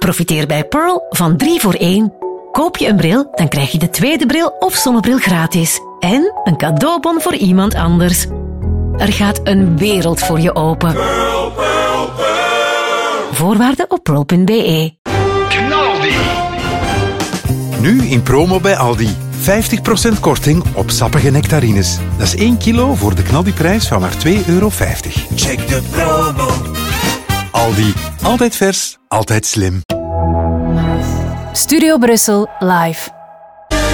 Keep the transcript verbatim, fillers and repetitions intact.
Profiteer bij Pearl van drie voor één. Koop je een bril, dan krijg je de tweede bril of zonnebril gratis. En een cadeaubon voor iemand anders. Er gaat een wereld voor je open. Pearl, Pearl, Pearl. Voorwaarden op pearl punt b e. Knaldi. Nu in promo bij Aldi. vijftig procent korting op sappige nectarines. Dat is één kilo voor de knaldiprijs van maar twee euro vijftig. Check de promo. Aldi. Altijd vers, altijd slim. Studio Brussel live.